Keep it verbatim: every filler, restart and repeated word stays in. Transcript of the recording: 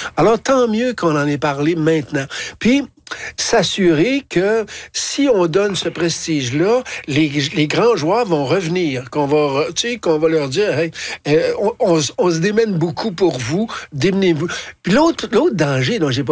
Alors, tant mieux qu'on en ait parlé maintenant. Puis, s'assurer que si on donne ce prestige-là, les, les grands joueurs vont revenir, qu'on va, tu sais, qu'on va leur dire, hey, euh, on, on, on se démène beaucoup pour vous, démenez-vous. Puis l'autre, l'autre danger dont j'ai pas